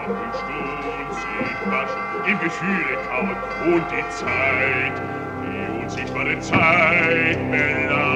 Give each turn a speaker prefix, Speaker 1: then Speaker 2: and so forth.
Speaker 1: im Stund sich waschen, im Gefühle kauen und die Zeit, die unsichtbare Zeit belastet.